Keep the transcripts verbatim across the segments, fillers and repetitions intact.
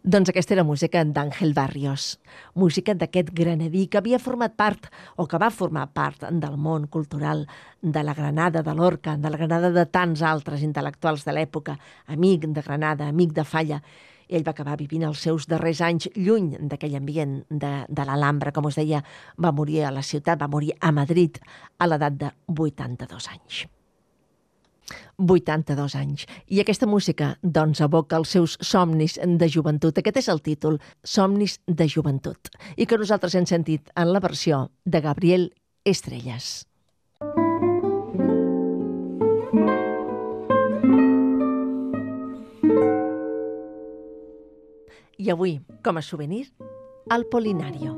Doncs aquesta era música d'Àngel Barrios, música d'aquest granadí que havia format part, o que va formar part del món cultural de la Granada, de Lorca, de la Granada de tants altres intel·lectuals de l'època, amic de Granada, amic de Falla. Ell va acabar vivint els seus darrers anys lluny d'aquell ambient de, de l'Alhambra, com us deia, va morir a la ciutat, va morir a Madrid a l'edat de vuitanta-dos anys. vuitanta-dos anys. I aquesta música, doncs, evoca els seus somnis de joventut. Aquest és el títol, Somnis de joventut, i que nosaltres hem sentit en la versió de Gabriel Estrellas. I avui, com a souvenir, el Polinario.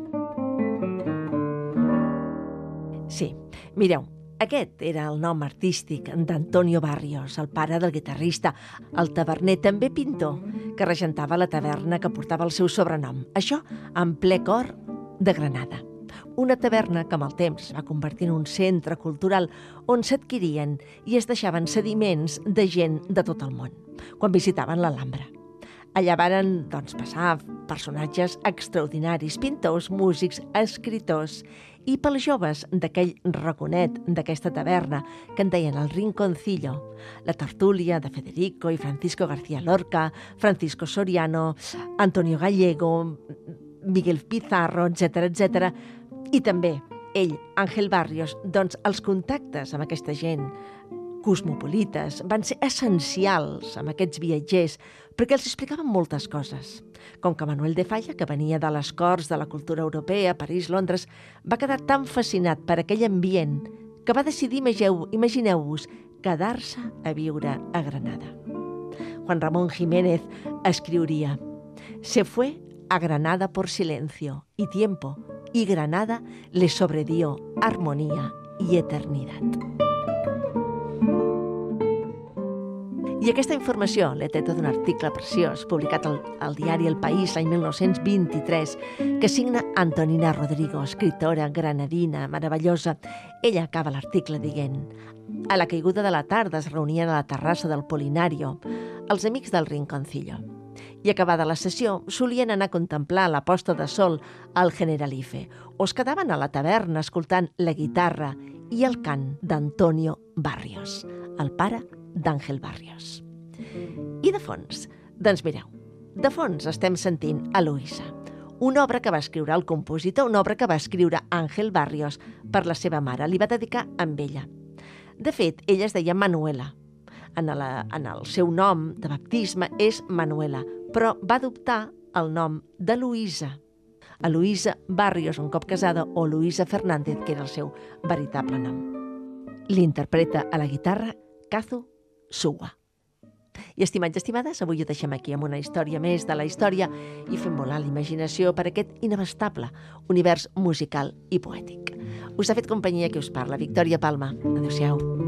Sí, mireu, aquest era el nom artístic d'Antonio Barrios, el pare del guitarrista, el taverner, també pintor, que regentava la taverna que portava el seu sobrenom. Això en ple cor de Granada. Una taverna que amb el temps va convertir en un centre cultural on s'adquirien i es deixaven sediments de gent de tot el món, quan visitaven l'Alhambra. Allà varen, doncs, passar personatges extraordinaris, pintors, músics, escriptors, i pels joves d'aquell raconet d'aquesta taverna, que en deien el Rinconcillo, la tertúlia de Federico i Francisco García Lorca, Francisco Soriano, Antonio Gallego, Miguel Pizarro, etcètera, etcètera, i també ell, Àngel Barrios, doncs els contactes amb aquesta gent cosmopolites van ser essencials amb aquests viatgers perquè els explicaven moltes coses. Com que Manuel de Falla, que venia de les corts de la cultura europea, París, Londres, va quedar tan fascinat per aquell ambient que va decidir, imagineu-vos, quedar-se a viure a Granada. Juan Ramón Jiménez escriuria: «Se fue a Granada por silencio y tiempo, y Granada le sobredió armonía y eternidad». I aquesta informació l'he treta d'un article preciós publicat al, al diari El País l'any mil nou-cents vint-i-tres que signa Antonina Rodrigo, escriptora granadina, meravellosa. Ella acaba l'article dient: «A la caiguda de la tarda es reunien a la terrassa del Polinario els amics del Rinconcillo i acabada la sessió solien anar a contemplar la posta de sol al Generalife o es quedaven a la taverna escoltant la guitarra i el cant d'Antonio Barrios, el pare d'Àngel Barrios». I de fons? Doncs mireu, de fons estem sentint Eloïsa, una obra que va escriure el compositor, una obra que va escriure Àngel Barrios per la seva mare, li va dedicar amb ella. De fet, ella es deia Manuela. En, la, en el seu nom de baptisme és Manuela, però va adoptar el nom d'Eloïsa. Eloïsa Barrios, un cop casada, o Eloïsa Fernández, que era el seu veritable nom. L'interpreta a la guitarra Kazu Suwa. I estimats i estimades, avui ho deixem aquí amb una història més de la història i fem volar l'imaginació per aquest inabastable univers musical i poètic. Us ha fet companyia qui us parla, Victòria Palma. Adéu-siau.